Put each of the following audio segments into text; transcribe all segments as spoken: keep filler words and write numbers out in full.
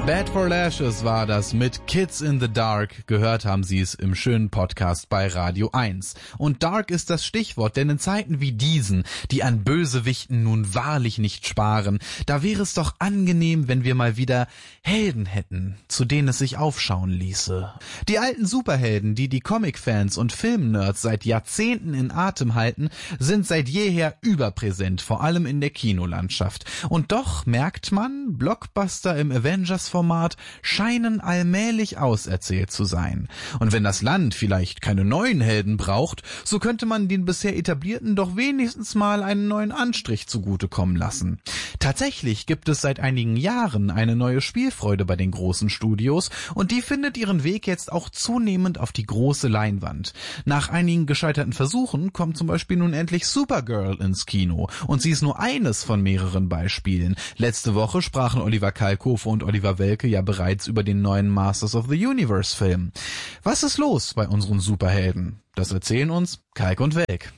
Bad for Lashes war das mit Kids in the Dark. Gehört haben Sie es im schönen Podcast bei Radio eins. Und Dark ist das Stichwort, denn in Zeiten wie diesen, die an Bösewichten nun wahrlich nicht sparen, da wäre es doch angenehm, wenn wir mal wieder Helden hätten, zu denen es sich aufschauen ließe. Die alten Superhelden, die die Comic-Fans und Filmnerds seit Jahrzehnten in Atem halten, sind seit jeher überpräsent, vor allem in der Kinolandschaft. Und doch merkt man, Blockbuster im Avengers-Format scheinen allmählich auserzählt zu sein. Und wenn das Land vielleicht keine neuen Helden braucht, so könnte man den bisher etablierten doch wenigstens mal einen neuen Anstrich zugutekommen lassen. Tatsächlich gibt es seit einigen Jahren eine neue Spielfreude bei den großen Studios und die findet ihren Weg jetzt auch zunehmend auf die große Leinwand. Nach einigen gescheiterten Versuchen kommt zum Beispiel nun endlich Supergirl ins Kino und sie ist nur eines von mehreren Beispielen. Letzte Woche sprachen Oliver Kalkofe und Oliver Welke ja bereits über den neuen Masters of the Universe Film. Was ist los bei unseren Superhelden? Das erzählen uns Kalk und Welk.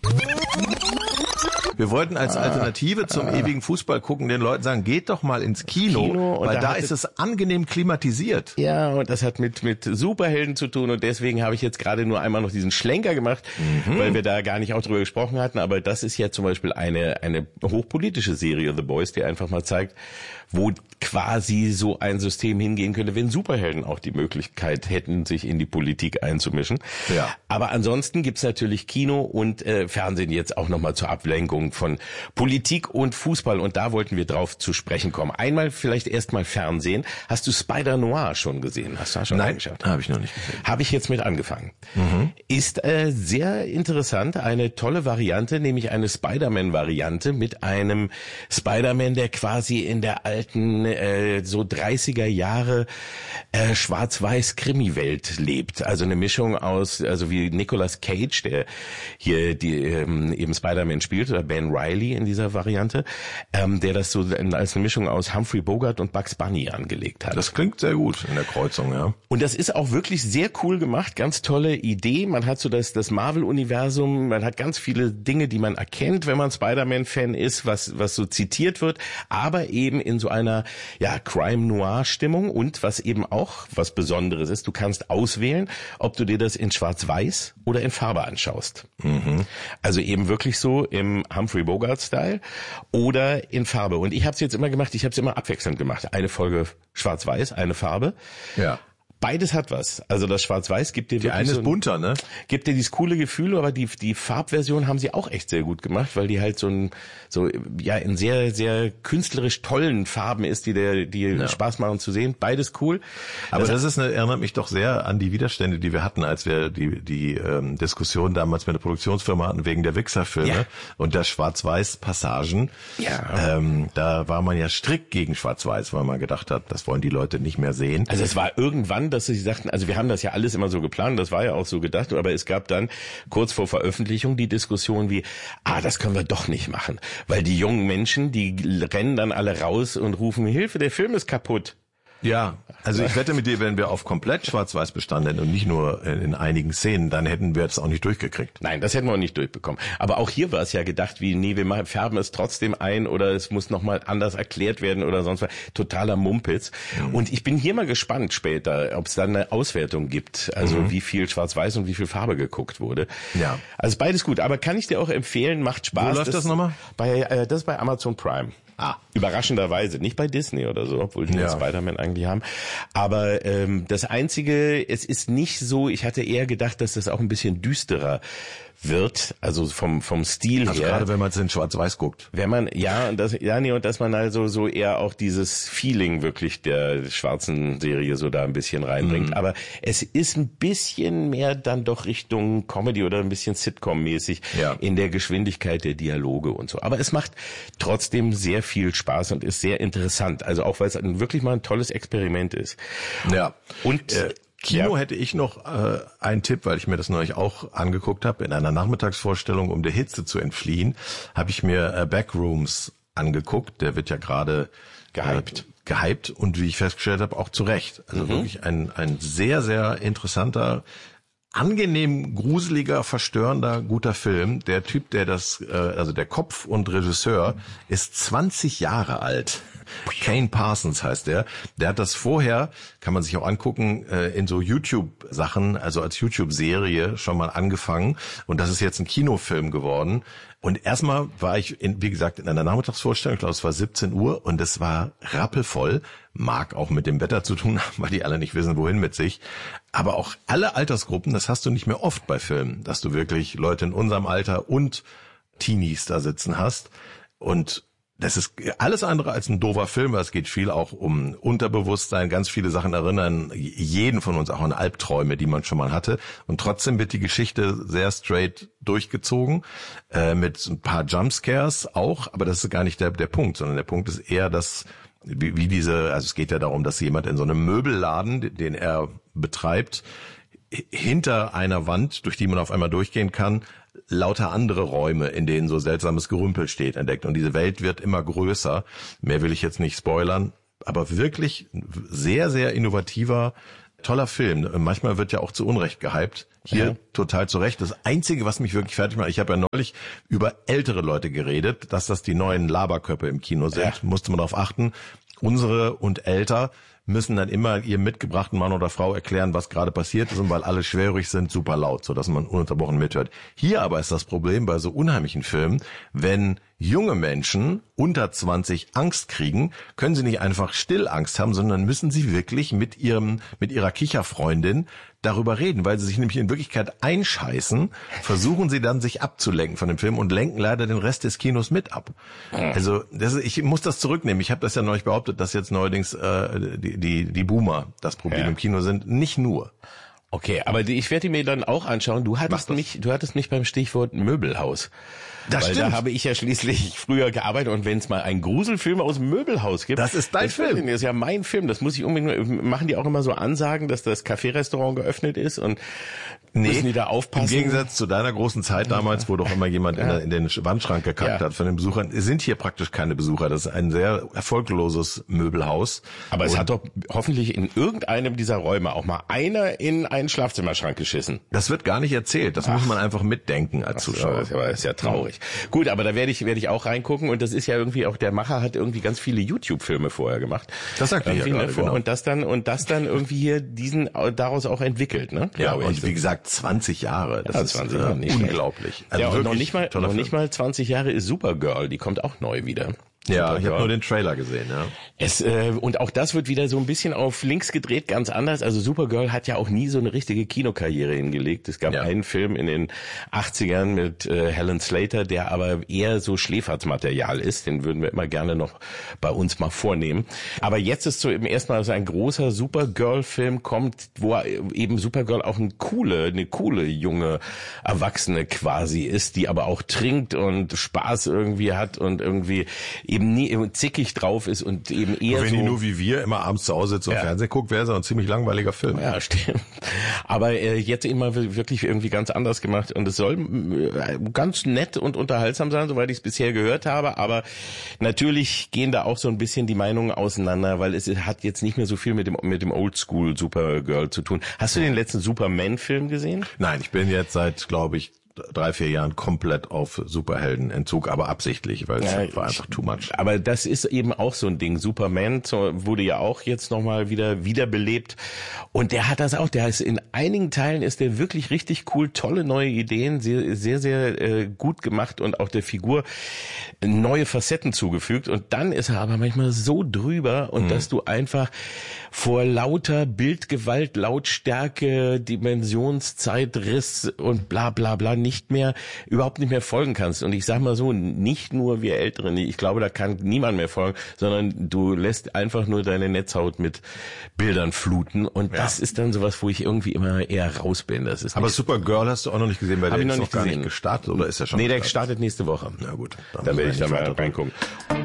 Wir wollten als Alternative zum ewigen Fußball gucken, den Leuten sagen, geht doch mal ins Kino, Kino weil da, da ist es angenehm klimatisiert. Ja, und das hat mit mit Superhelden zu tun und deswegen habe ich jetzt gerade nur einmal noch diesen Schlenker gemacht, mhm. weil wir da gar nicht auch drüber gesprochen hatten, aber das ist ja zum Beispiel eine eine hochpolitische Serie, The Boys, die einfach mal zeigt, wo quasi so ein System hingehen könnte, wenn Superhelden auch die Möglichkeit hätten, sich in die Politik einzumischen. Ja. Aber ansonsten gibt's natürlich Kino und äh, Fernsehen jetzt auch nochmal zur Ablenkung von Politik und Fußball und da wollten wir drauf zu sprechen kommen. Einmal vielleicht erstmal Fernsehen. Hast du Spider-Noir schon gesehen? Hast du da schon Nein, reingeschaut? habe ich noch nicht gesehen. Habe ich jetzt mit angefangen. Mhm. Ist äh, sehr interessant, eine tolle Variante, nämlich eine Spider-Man-Variante mit einem Spider-Man, der quasi in der alten äh, so dreißiger Jahre äh, Schwarz-Weiß-Krimi-Welt lebt. Also eine Mischung aus, also wie Nicolas Cage, der hier die ähm, eben Spider-Man spielt, oder Ben Reilly in dieser Variante, ähm, der das so als eine Mischung aus Humphrey Bogart und Bugs Bunny angelegt hat. Das klingt sehr gut in der Kreuzung, ja. Und das ist auch wirklich sehr cool gemacht, ganz tolle Idee. Man hat so das, das Marvel-Universum, man hat ganz viele Dinge, die man erkennt, wenn man Spider-Man-Fan ist, was, was so zitiert wird, aber eben in so einer, ja, Crime-Noir-Stimmung und was eben auch was Besonderes ist, du kannst auswählen, ob du dir das in Schwarz-Weiß oder in Farbe anschaust. Mhm. Also eben wirklich so im Humphrey Bogart-Style oder in Farbe. Und ich habe es jetzt immer gemacht, ich habe es immer abwechselnd gemacht. Eine Folge Schwarz-Weiß, eine Farbe. Ja. Beides hat was. Also das Schwarz-Weiß gibt dir die wirklich eine ist so ein, bunter, ne? Gibt dir dieses coole Gefühl, aber die die Farbversion haben sie auch echt sehr gut gemacht, weil die halt so ein so ja in sehr sehr künstlerisch tollen Farben ist, die der die ja. Spaß machen zu sehen. Beides cool. Aber das, das ist eine, erinnert mich doch sehr an die Widerstände, die wir hatten, als wir die die ähm, Diskussion damals mit der Produktionsfirma hatten wegen der Wichser-Filme ja. und der Schwarz-Weiß-Passagen. Ja. Ähm, da war man ja strikt gegen Schwarz-Weiß, weil man gedacht hat, das wollen die Leute nicht mehr sehen. Also es war irgendwann, dass sie sagten, also wir haben das ja alles immer so geplant, das war ja auch so gedacht, aber es gab dann kurz vor Veröffentlichung die Diskussion wie, ah, das können wir doch nicht machen, weil die jungen Menschen, die rennen dann alle raus und rufen, Hilfe, der Film ist kaputt. Ja, also ich wette mit dir, wenn wir auf komplett Schwarz-Weiß bestanden und nicht nur in einigen Szenen, dann hätten wir das auch nicht durchgekriegt. Nein, das hätten wir auch nicht durchbekommen. Aber auch hier war es ja gedacht, wie, nee, wir machen, färben es trotzdem ein oder es muss nochmal anders erklärt werden oder sonst was. Totaler Mumpitz. Mhm. Und ich bin hier mal gespannt später, ob es dann eine Auswertung gibt, also mhm. wie viel Schwarz-Weiß und wie viel Farbe geguckt wurde. Ja. Also beides gut, aber kann ich dir auch empfehlen, macht Spaß. Wo läuft das, das nochmal? Bei, äh, das ist bei Amazon Prime. Ah. Überraschenderweise, nicht bei Disney oder so, obwohl die ja Spider-Man eigentlich haben. Aber ähm, das Einzige, es ist nicht so, ich hatte eher gedacht, dass das auch ein bisschen düsterer wird, also vom vom Stil also her. Also gerade wenn man es in Schwarz-Weiß guckt. Wenn man, ja, und das, ja, nee, und dass man also so eher auch dieses Feeling wirklich der schwarzen Serie so da ein bisschen reinbringt. Mhm. Aber es ist ein bisschen mehr dann doch Richtung Comedy oder ein bisschen Sitcom-mäßig ja. in der Geschwindigkeit der Dialoge und so. Aber es macht trotzdem sehr viel Spaß und ist sehr interessant. Also auch, weil es wirklich mal ein tolles Experiment ist. Ja. Und äh, Kino ja. hätte ich noch äh, einen Tipp, weil ich mir das neulich auch angeguckt habe. In einer Nachmittagsvorstellung, um der Hitze zu entfliehen, habe ich mir äh, Backrooms angeguckt. Der wird ja gerade gehypt. Äh, gehypt und wie ich festgestellt habe, auch zu Recht. Also mhm. wirklich ein ein sehr, sehr interessanter, angenehm gruseliger, verstörender, guter Film. Der Typ, der das, äh, also der Kopf und Regisseur, ist zwanzig Jahre alt. Kane Parsons heißt der. Der hat das vorher, kann man sich auch angucken, in so YouTube-Sachen, also als YouTube-Serie schon mal angefangen. Und das ist jetzt ein Kinofilm geworden. Und erstmal war ich, in, wie gesagt, in einer Nachmittagsvorstellung, ich glaube, es war siebzehn Uhr und es war rappelvoll. Mag auch mit dem Wetter zu tun haben, weil die alle nicht wissen, wohin mit sich. Aber auch alle Altersgruppen, das hast du nicht mehr oft bei Filmen, dass du wirklich Leute in unserem Alter und Teenies da sitzen hast. Und das ist alles andere als ein doofer Film, weil es geht viel auch um Unterbewusstsein. Ganz viele Sachen erinnern jeden von uns auch an Albträume, die man schon mal hatte. Und trotzdem wird die Geschichte sehr straight durchgezogen, äh, mit ein paar Jumpscares auch. Aber das ist gar nicht der, der Punkt, sondern der Punkt ist eher, dass wie, wie diese, also es geht ja darum, dass jemand in so einem Möbelladen, den er betreibt, hinter einer Wand, durch die man auf einmal durchgehen kann, lauter andere Räume, in denen so seltsames Gerümpel steht, entdeckt. Und diese Welt wird immer größer. Mehr will ich jetzt nicht spoilern. Aber wirklich sehr, sehr innovativer, toller Film. Manchmal wird ja auch zu Unrecht gehypt. Hier ja. Total zu Recht. Das Einzige, was mich wirklich fertig macht, ich habe ja neulich über ältere Leute geredet, dass das die neuen Laberköpfe im Kino sind. Ja. Musste man darauf achten. Unsere und älter müssen dann immer ihrem mitgebrachten Mann oder Frau erklären, was gerade passiert ist, und weil alle schwerhörig sind, super laut, sodass man ununterbrochen mithört. Hier aber ist das Problem bei so unheimlichen Filmen, wenn junge Menschen unter zwanzig Angst kriegen, können sie nicht einfach still Angst haben, sondern müssen sie wirklich mit ihrem, mit ihrer Kicherfreundin darüber reden, weil sie sich nämlich in Wirklichkeit einscheißen, versuchen sie dann sich abzulenken von dem Film und lenken leider den Rest des Kinos mit ab. Also das ist, ich muss das zurücknehmen. Ich habe das ja neulich behauptet, dass jetzt neuerdings äh, die, die, die Boomer das Problem ja. im Kino sind. Nicht nur. Okay, aber die, ich werde die mir dann auch anschauen. Du hattest mich, du hattest mich beim Stichwort Möbelhaus. Das Weil stimmt. Da habe ich ja schließlich früher gearbeitet, und wenn es mal einen Gruselfilm aus dem Möbelhaus gibt, das ist dein das Film. Das ist ja mein Film. Das muss ich unbedingt. Machen die auch immer so Ansagen, dass das Café-Restaurant geöffnet ist, und nee, müssen die da aufpassen? Im Gegensatz zu deiner großen Zeit damals, wo doch immer jemand ja. in, der, in den Wandschrank gekackt ja. hat von den Besuchern, sind hier praktisch keine Besucher. Das ist ein sehr erfolgloses Möbelhaus. Aber und es hat doch hoffentlich in irgendeinem dieser Räume auch mal einer in einen Schlafzimmerschrank geschissen. Das wird gar nicht erzählt. Das Ach. muss man einfach mitdenken als Ach, Zuschauer. Das ist ja, das ist ja traurig. Mhm. Gut, aber da werde ich werde ich auch reingucken, und das ist ja irgendwie auch, der Macher hat irgendwie ganz viele YouTube-Filme vorher gemacht. Das sagt er ja gerade, ne? Genau. Und das dann und das dann irgendwie hier diesen daraus auch entwickelt, ne? Ja, und ich. wie gesagt, zwanzig Jahre. Das ja, zwanzig ist Jahre, äh, unglaublich. Also ja, und noch nicht mal noch nicht mal zwanzig Jahre ist Supergirl, die kommt auch neu wieder. Ja, ich habe nur den Trailer gesehen, ja. Es äh, und auch das wird wieder so ein bisschen auf links gedreht, ganz anders. Also Supergirl hat ja auch nie so eine richtige Kinokarriere hingelegt. Es gab ja. einen Film in den achtzigern mit äh, Helen Slater, der aber eher so Schläferzmaterial ist. Den würden wir immer gerne noch bei uns mal vornehmen. Aber jetzt ist so im ersten Mal so ein großer Supergirl-Film kommt, wo eben Supergirl auch eine coole, eine coole junge Erwachsene quasi ist, die aber auch trinkt und Spaß irgendwie hat und irgendwie eben nie zickig drauf ist und eben eher und wenn so... die nur wie wir immer abends zu Hause sitzt und ja. Fernsehen guckt, wäre es ein ziemlich langweiliger Film. Ja, stimmt. Aber äh, jetzt immer wirklich irgendwie ganz anders gemacht, und es soll äh, ganz nett und unterhaltsam sein, soweit ich es bisher gehört habe, aber natürlich gehen da auch so ein bisschen die Meinungen auseinander, weil es hat jetzt nicht mehr so viel mit dem mit dem Oldschool Supergirl zu tun. Hast du den letzten Superman-Film gesehen? Nein, ich bin jetzt seit, glaube ich, drei, vier Jahren komplett auf Superheldenentzug, aber absichtlich, weil es ja, war einfach too much. Aber das ist eben auch so ein Ding. Superman wurde ja auch jetzt nochmal wieder wiederbelebt, und der hat das auch, der ist in einigen Teilen ist der wirklich richtig cool, tolle neue Ideen, sehr, sehr, sehr äh, gut gemacht und auch der Figur neue Facetten zugefügt, und dann ist er aber manchmal so drüber, und mhm. dass du einfach vor lauter Bildgewalt, Lautstärke, Dimensionszeitriss und bla bla bla nicht mehr, überhaupt nicht mehr folgen kannst. Und ich sag mal so, nicht nur wir Älteren, ich glaube, da kann niemand mehr folgen, sondern du lässt einfach nur deine Netzhaut mit Bildern fluten, und ja. das ist dann sowas, wo ich irgendwie immer eher raus bin. Das ist aber Supergirl hast du auch noch nicht gesehen, weil der ist noch gar nicht gestartet, oder ist er schon Nee, der gestartet? startet nächste Woche. Na gut. Dann, dann werde ich da mal reingucken.